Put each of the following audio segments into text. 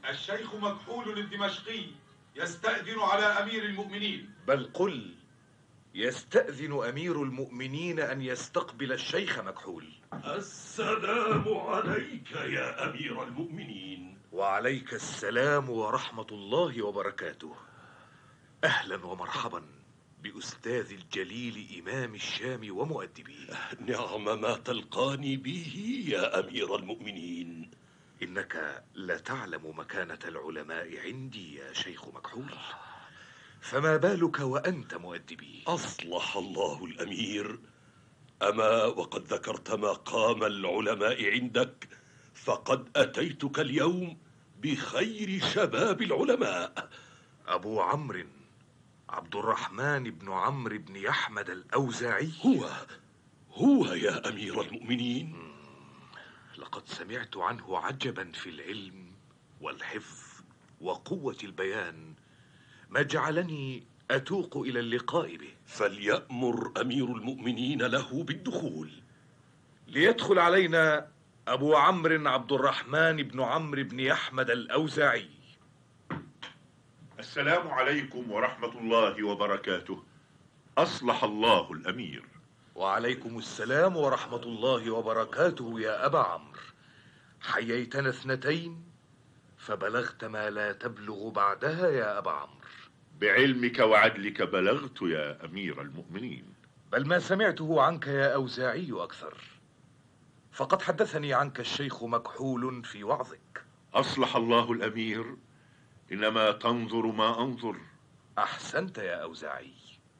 الشيخ مكحول الدمشقي يستأذن على أمير المؤمنين. بل قل يستأذن أمير المؤمنين أن يستقبل الشيخ مكحول. السلام عليك يا أمير المؤمنين. وعليك السلام ورحمة الله وبركاته. أهلا ومرحبا بأستاذ الجليل إمام الشام ومؤدبيه. نعم ما تلقاني به يا أمير المؤمنين. إنك لا تعلم مكانة العلماء عندي يا شيخ مكحول، فما بالك وأنت مؤدبي؟ أصلح الله الأمير، أما وقد ذكرت مقام العلماء عندك، فقد أتيتك اليوم بخير شباب العلماء. أبو عمرو عبد الرحمن بن عمرو بن يحمد الأوزاعي. هو يا أمير المؤمنين. لقد سمعت عنه عجبا في العلم والحفظ وقوة البيان، ما جعلني أتوق إلى اللقاء به. فليأمر أمير المؤمنين له بالدخول. ليدخل علينا أبو عمرو عبد الرحمن بن عمرو بن يحمد الأوزاعي. السلام عليكم ورحمة الله وبركاته. أصلح الله الأمير. وعليكم السلام ورحمة الله وبركاته يا أبا عمرو. حييتنا اثنتين فبلغت ما لا تبلغ بعدها يا أبا عمرو. بعلمك وعدلك بلغت يا أمير المؤمنين. بل ما سمعته عنك يا أوزاعي أكثر، فقد حدثني عنك الشيخ مكحول في وعظك. أصلح الله الأمير، إنما تنظر ما أنظر. أحسنت يا أوزاعي.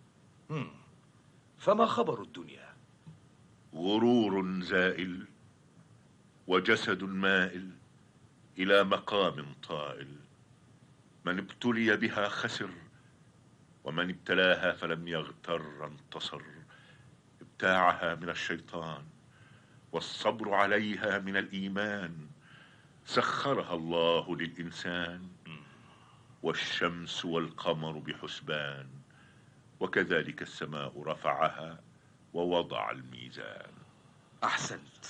فما خبر الدنيا؟ غرور زائل وجسد مائل إلى مقام طائل. من ابتلي بها خسر، ومن ابتلاها فلم يغتر انتصر. ابتاعها من الشيطان والصبر عليها من الإيمان. سخرها الله للإنسان، والشمس والقمر بحسبان. وكذلك السماء رفعها ووضع الميزان. أحسنت.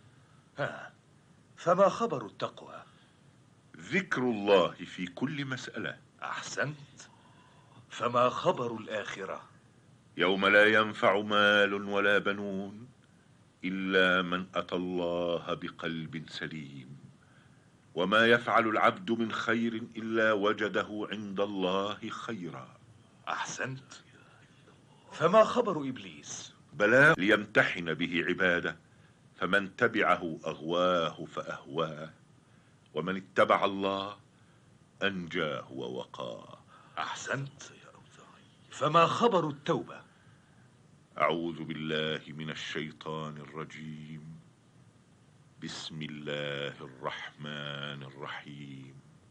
فما خبر التقوى؟ ذكر الله في كل مسألة. أحسنت. فما خبر الآخرة؟ يوم لا ينفع مال ولا بنون إلا من أتى الله بقلب سليم. وما يفعل العبد من خير إلا وجده عند الله خيرا. أحسنت. فما خبر إبليس؟ بلى ليمتحن به عباده، فمن تبعه أغواه فأهواه، ومن اتبع الله أنجاه ووقاه. أحسنت. فما خبر التوبة؟ أعوذ بالله من الشيطان الرجيم. بسم الله الرحمن الرحيم.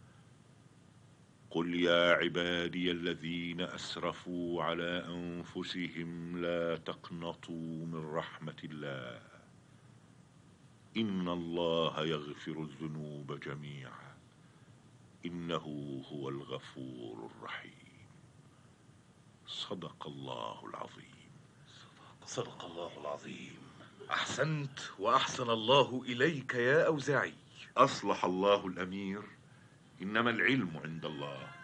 قل يا عبادي الذين أسرفوا على أنفسهم لا تقنطوا من رحمة الله، إن الله يغفر الذنوب جميعا، إنه هو الغفور الرحيم. صدق الله العظيم. صدق الله العظيم. أحسنت وأحسن الله إليك يا أوزاعي. أصلح الله الأمير، إنما العلم عند الله.